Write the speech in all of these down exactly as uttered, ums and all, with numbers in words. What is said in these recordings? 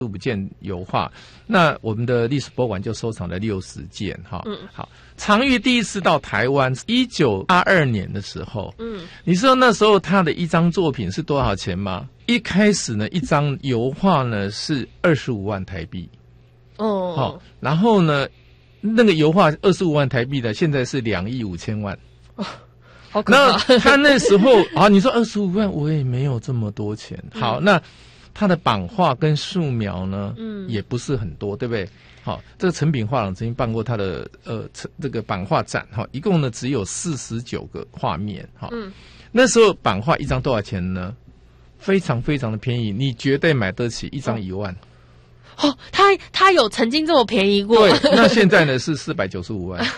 五件油画，那我们的历史博物馆就收藏了六十件哈。嗯，好，常玉第一次到台湾，一九八二年的时候，嗯，你知道那时候他的一张作品是多少钱吗？一开始呢，一张油画呢是二十五万台币，哦，好，然后呢，那个油画二十五万台币的，现在是两亿五千万，哦， 好可怕。 那他那时候啊，你说二十五万，我也没有这么多钱，好，嗯、那。它的版画跟素描呢，嗯，也不是很多，对不对？好，这个诚品画廊曾经办过它的呃这个版画展，哈，一共呢只有四十九个画面，哈，嗯，那时候版画一张多少钱呢？非常非常的便宜，你绝对买得起，一张一万。 哦，他他有曾经这么便宜过？ 对，那现在呢是四百九十五万。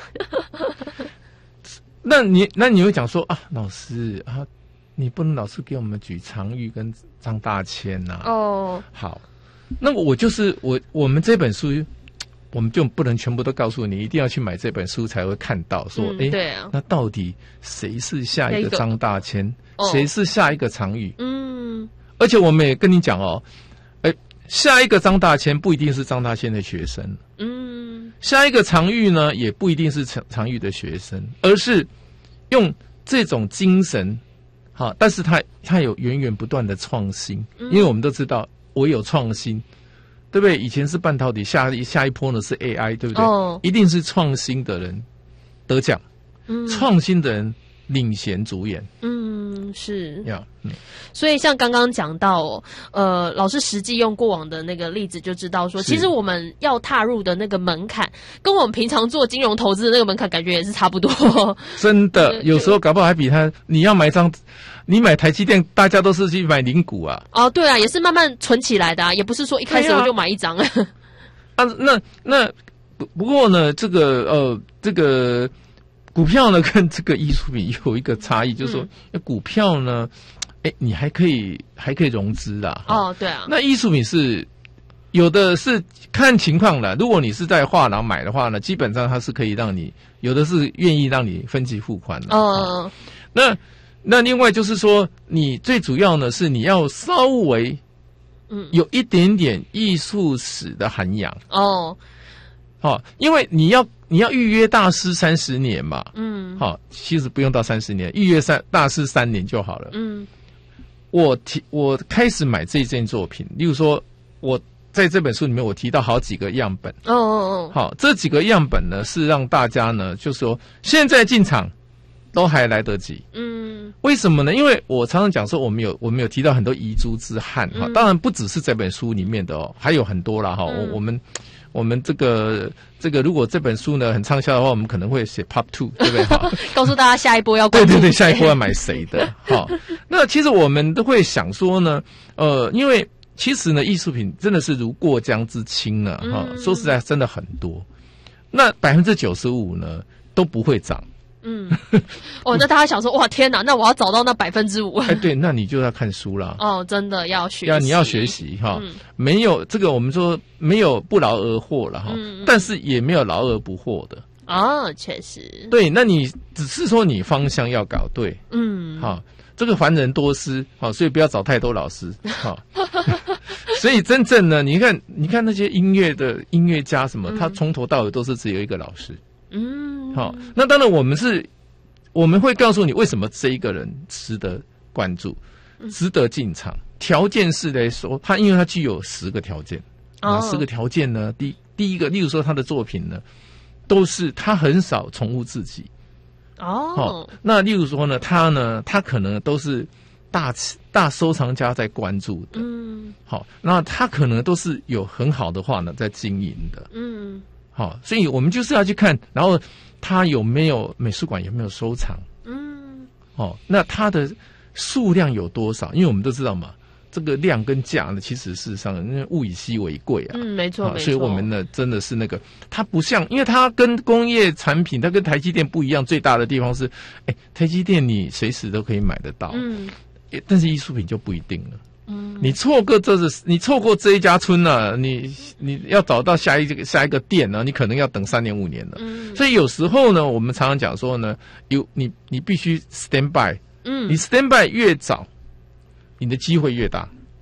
那你那你会讲说啊，老师啊。你不能老是给我们举常玉跟张大千呐、啊？哦， oh. 好，那我就是我，我们这本书，我们就不能全部都告诉你，一定要去买这本书才会看到说，哎、嗯，对啊，那到底谁是下一个张大千，谁、oh. 是下一个常玉？嗯，而且我们也跟你讲哦，哎，下一个张大千不一定是张大千的学生，嗯，下一个常玉呢也不一定是常常玉的学生，而是用这种精神。好，但是它它有源源不断的创新，因为我们都知道，唯有创新，对不对？以前是半导体，下一下一波呢是 A I， 对不对？哦，一定是创新的人得奖，嗯，创新的人领衔主演， 嗯，是呀，嗯， 所以像刚刚讲到哦，呃，老师实际用过往的那个例子就知道说，其实我们要踏入的那个门槛，跟我们平常做金融投资的那个门槛，感觉也是差不多。 真的，有时候搞不好还比他，你要买张。你买台积电，大家都是去买零股啊。 哦，对啊，也是慢慢存起来的啊，也不是说一开始我就买一张。啊， 啊那那不不过呢，这个呃，这个股票呢跟这个艺术品有一个差异，就是说，嗯、股票呢，哎，你还可以还可以融资啦。 哦，对啊。 那艺术品是有的是看情况的，如果你是在画廊买的话呢，基本上它是可以让你有的是愿意让你分期付款的。哦，那。那另外就是说，你最主要呢是你要稍微，嗯，有一点点艺术史的涵养哦，好，因为你要你要预约大师三十年嘛，嗯，好，其实不用到三十年，预约三大师三年就好了，嗯，我提我开始买这件作品，例如说我在这本书里面我提到好几个样本，哦哦哦，好，这几个样本呢是让大家呢就说现在进场。都还来得及，嗯，为什么呢？因为我常常讲说，我们有我们有提到很多遗珠之憾哈，嗯、当然不只是这本书里面的哦，还有很多啦哈。嗯、我我们我们这个这个，如果这本书呢很畅销的话，我们可能会写 Part Two， 对不对？哈， 告诉大家下一波要关注对对对，下一波要买谁的？好，那其实我们都会想说呢，呃，因为其实呢，艺术品真的是如过江之青呢，哈、嗯，说实在真的很多，那百分之九十五呢都不会涨。 嗯，哦，那大家想说，哇，天哪，那我要找到那百分之五。 哎，对，那你就要看书啦。 哦，真的要学习， 要你要学习哈，嗯、没有这个我们说没有不劳而获了哈，嗯、但是也没有劳而不获的。 哦，确实。 对，那你只是说你方向要搞对，嗯，好，这个凡人多师，好，所以不要找太多老师，好。所以真正呢，你看，你看那些音乐的音乐家什么，嗯、他从头到尾都是只有一个老师。嗯，好，那当然我们是，我们会告诉你为什么这一个人值得关注，值得进场。条件是来说，他因为他具有十个条件，啊、哦，十个条件呢，第第一个，例如说他的作品呢，都是他很少重复自己，哦，好，那例如说呢，他呢，他可能都是大大收藏家在关注的，嗯，好，那他可能都是有很好的话呢在经营的，嗯。好，所以我们就是要去看，然后他有没有美术馆有没有收藏？嗯，哦，那它的数量有多少？因为我们都知道嘛，这个量跟价呢，其实事实上，因为物以稀为贵啊。 嗯，没错，没错。 所以我们呢，真的是那个，它不像，因为它跟工业产品，它跟台积电不一样，最大的地方是，哎，台积电你随时都可以买得到，嗯，但是艺术品就不一定了。嗯，你错过这是你错过这一家村啊，你你要找到下一个下一个店呢，你可能要等三年五年了。嗯，所以有时候呢，我们常常讲说呢，有你你必须 stand by， 嗯，你 stand by 越早，你的机会越大。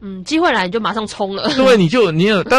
嗯，机会来你就马上冲了。 对，你就你有当。